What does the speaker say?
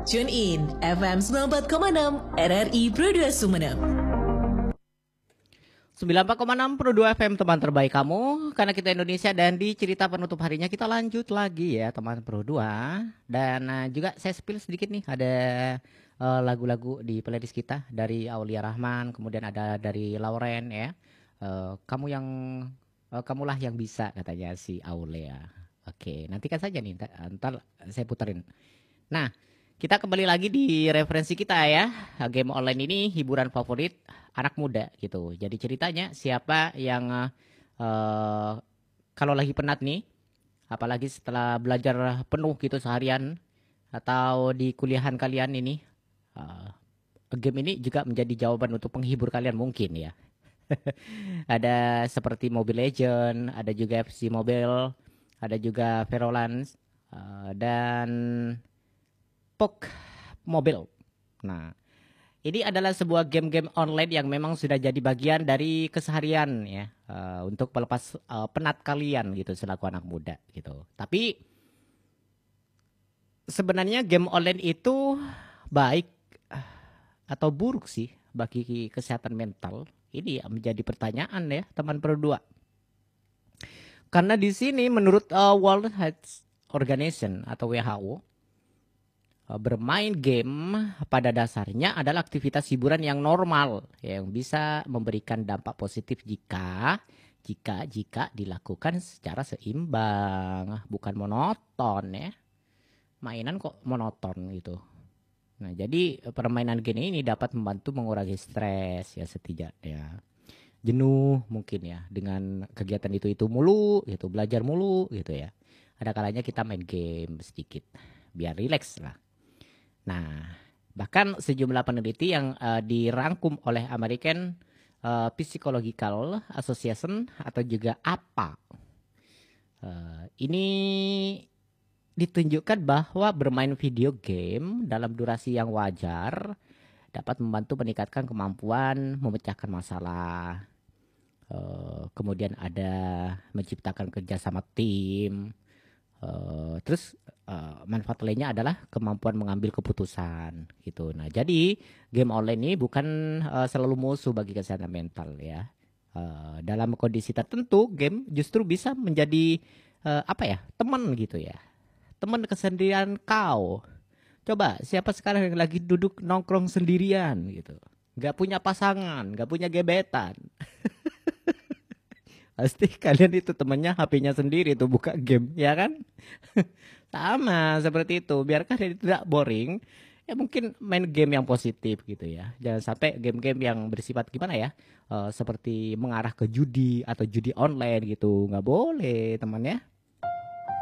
Tune in FM 94,6 RRI Pro 2 Sumeneb. 94,6 Pro 2 FM, teman terbaik kamu, karena kita Indonesia. Dan di cerita penutup harinya kita lanjut lagi ya teman Pro 2. Dan juga saya spill sedikit nih, ada lagu-lagu di playlist kita dari Aulia Rahman, kemudian ada dari Lauren ya. Kamulah yang bisa, katanya si Aulia. Oke, nantikan saja nih, ntar saya puterin. Nah, kita kembali lagi di referensi kita ya. Game online ini hiburan favorit anak muda gitu. Jadi ceritanya siapa yang kalau lagi penat nih, apalagi setelah belajar penuh gitu seharian atau di kuliahan kalian ini, game ini juga menjadi jawaban untuk menghibur kalian mungkin ya. Ada seperti Mobile Legend, ada juga FC Mobile, ada juga Valorant, dan PUBG Mobile. Nah, ini adalah sebuah game-game online yang memang sudah jadi bagian dari keseharian ya, untuk melepas penat kalian gitu selaku anak muda gitu. Tapi sebenarnya game online itu baik atau buruk sih bagi kesehatan mental? Ini menjadi pertanyaan ya teman Pro 2. Karena di sini menurut World Health Organization atau WHO, bermain game pada dasarnya adalah aktivitas hiburan yang normal yang bisa memberikan dampak positif jika dilakukan secara seimbang, bukan monoton ya. Mainan kok monoton gitu. Nah, jadi permainan game ini dapat membantu mengurangi stres ya, setidaknya jenuh mungkin ya dengan kegiatan itu mulu gitu, belajar mulu gitu ya. Ada kalanya kita main game sedikit biar rileks lah. Nah, bahkan sejumlah peneliti yang dirangkum oleh American Psychological Association atau juga APA, ini ditunjukkan bahwa bermain video game dalam durasi yang wajar dapat membantu meningkatkan kemampuan memecahkan masalah. Kemudian ada menciptakan kerja sama tim. Terus manfaat lainnya adalah kemampuan mengambil keputusan gitu. Nah, jadi game online ini bukan selalu musuh bagi kesehatan mental ya. Dalam kondisi tertentu game justru bisa menjadi teman gitu ya. Teman kesendirian kau. Coba siapa sekarang yang lagi duduk nongkrong sendirian gitu, gak punya pasangan, gak punya gebetan. Pasti kalian itu temennya HP-nya sendiri tuh, buka game ya kan. Sama seperti itu, biar kalian tidak boring ya, mungkin main game yang positif gitu ya. Jangan sampai game-game yang bersifat gimana ya, seperti mengarah ke judi atau judi online gitu, nggak boleh teman ya.